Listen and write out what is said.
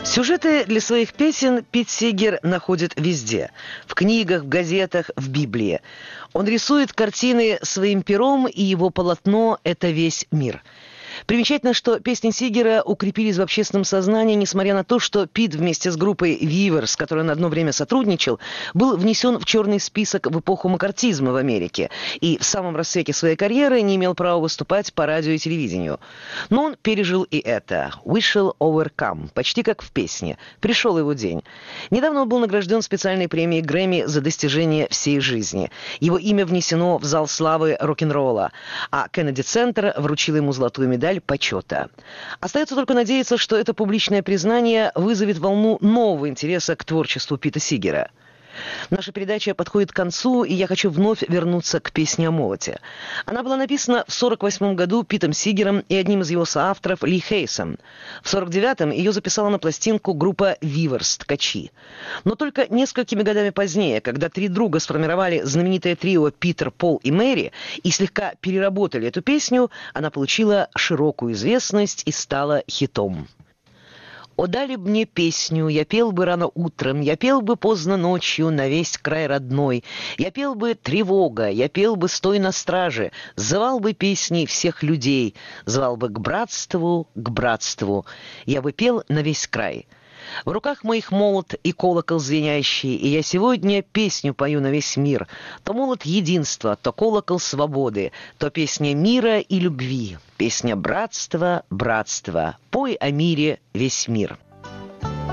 Сюжеты для своих песен Пит Сигер находит везде. В книгах, в газетах, в Библии. Он рисует картины своим пером, и его полотно – это весь мир. Примечательно, что песни Сигера укрепились в общественном сознании, несмотря на то, что Пит вместе с группой Weavers, с которой он одно время сотрудничал, был внесен в черный список в эпоху маккартизма в Америке и в самом расцвете своей карьеры не имел права выступать по радио и телевидению. Но он пережил и это. «We shall overcome», почти как в песне. Пришел его день. Недавно он был награжден специальной премией Грэмми за достижение всей жизни. Его имя внесено в зал славы рок-н-ролла, а Кеннеди-центр вручил ему золотую медаль почета. Остается только надеяться, что это публичное признание вызовет волну нового интереса к творчеству Пита Сигера. Наша передача подходит к концу, и я хочу вновь вернуться к песне о молоте. Она была написана в 1948 году Питом Сигером и одним из его соавторов Ли Хейсом. В 1949 ее записала на пластинку группа Weavers «Ткачи». Но только несколькими годами позднее, когда три друга сформировали знаменитое трио Питер, Пол и Мэри и слегка переработали эту песню, она получила широкую известность и стала хитом. «О, дали б мне песню, я пел бы рано утром, я пел бы поздно ночью на весь край родной, я пел бы тревога, я пел бы стой на страже, звал бы песней всех людей, звал бы к братству, я бы пел на весь край». В руках моих молот и колокол звенящий, и я сегодня песню пою на весь мир. То молот единства, то колокол свободы, то песня мира и любви, песня братства, пой о мире весь мир.